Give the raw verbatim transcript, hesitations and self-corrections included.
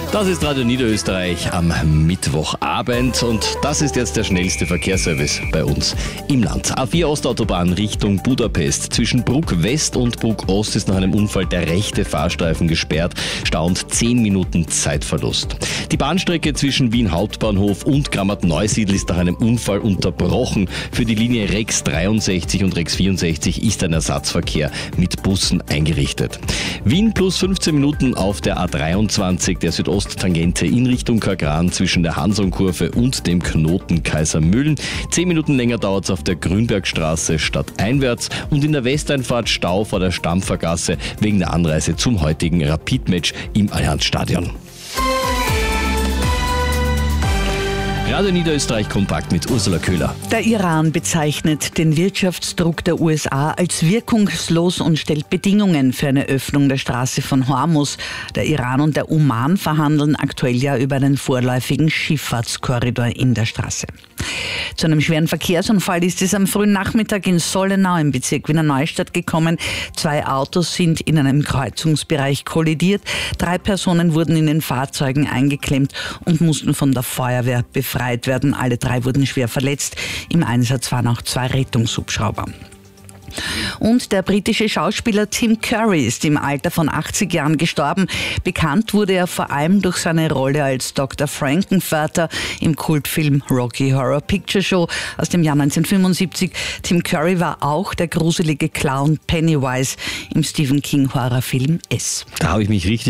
Das ist Radio Niederösterreich am Mittwochabend und das ist jetzt der schnellste Verkehrsservice bei uns im Land. A vier Ostautobahn Richtung Budapest. Zwischen Bruck West und Bruck Ost ist nach einem Unfall der rechte Fahrstreifen gesperrt. Stau und zehn Minuten Zeitverlust. Die Bahnstrecke zwischen Wien Hauptbahnhof und Grammat-Neusiedl ist nach einem Unfall unterbrochen. Für die Linie Rex dreiundsechzig und Rex vierundsechzig ist ein Ersatzverkehr mit Bussen eingerichtet. Wien plus fünfzehn Minuten auf der A dreiundzwanzig, der Südosttangente in Richtung Kagran zwischen der Hansonkurve und dem Knoten Kaisermühlen. Zehn Minuten länger dauert es auf der Grünbergstraße stadteinwärts und in der Westeinfahrt Stau vor der Stampfergasse wegen der Anreise zum heutigen Rapid-Match im Allianzstadion. Radio Niederösterreich kompakt mit Ursula Köhler. Der Iran bezeichnet den Wirtschaftsdruck der U S A als wirkungslos und stellt Bedingungen für eine Öffnung der Straße von Hormuz. Der Iran und der Oman verhandeln aktuell ja über einen vorläufigen Schifffahrtskorridor in der Straße. Zu einem schweren Verkehrsunfall ist es am frühen Nachmittag in Sollenau im Bezirk Wiener Neustadt gekommen. Zwei Autos sind in einem Kreuzungsbereich kollidiert. Drei Personen wurden in den Fahrzeugen eingeklemmt und mussten von der Feuerwehr befreit werden. Alle drei wurden schwer verletzt. Im Einsatz waren auch zwei Rettungshubschrauber. Und der britische Schauspieler Tim Curry ist im Alter von achtzig Jahren gestorben. Bekannt wurde er vor allem durch seine Rolle als Doktor Frankenfurter im Kultfilm Rocky Horror Picture Show aus dem Jahr neunzehnhundertfünfundsiebzig. Tim Curry war auch der gruselige Clown Pennywise im Stephen King Horrorfilm S. Da habe ich mich richtig